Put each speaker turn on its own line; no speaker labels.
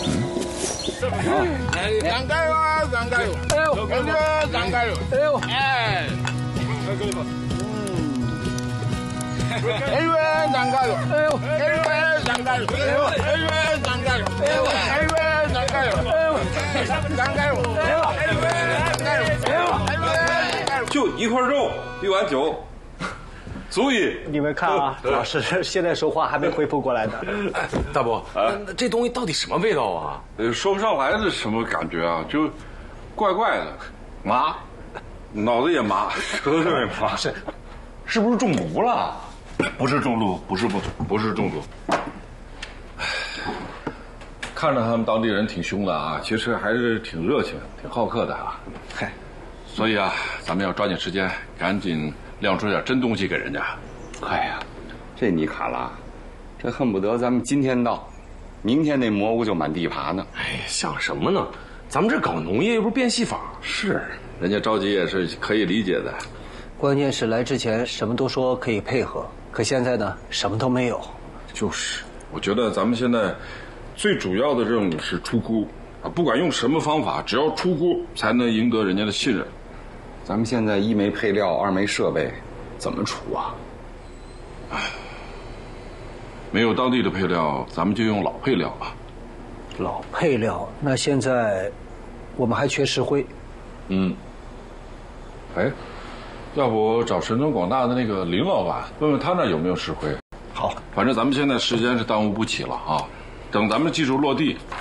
干油，干油！哎呦，干油！哎呦，哎，哎呦，干油！哎呦，哎呦，干油！哎呦，哎呦，干油！哎呦，哎呦，干油！哎呦，干油！哎呦，哎呦，干油！哎呦，
就一块肉，一碗酒，足以。
你们看啊，老师现在说话还没恢复过来呢。
大伯，这东西到底什么味道啊？
说不上来是什么感觉啊，就怪怪的，麻，脑子也麻，舌头也麻，
是不是中毒了？
不是中毒，不是中毒。看着他们当地人挺凶的啊，其实还是挺热情、挺好客的啊。
嗨，
所以啊，咱们要抓紧时间，赶紧亮出点真东西给人家。
哎呀，这尼卡拉，这恨不得咱们今天到，明天那蘑菇就满地爬呢。
哎，想什么呢？咱们这搞农业又不是变戏法。
是，人家着急也是可以理解的。
关键是来之前什么都说可以配合，可现在呢，什么都没有。
就是，我觉得咱们现在最主要的任务是出菇啊，不管用什么方法，只要出菇才能赢得人家的信任。
咱们现在一没配料，二没设备，怎么出啊？
没有当地的配料，咱们就用老配料吧。
老配料，那现在我们还缺石灰。
哎，要不找神通广大的那个林老板，问问他那有没有石灰。
好，
反正咱们现在时间是耽误不起了啊。等咱们技术落地，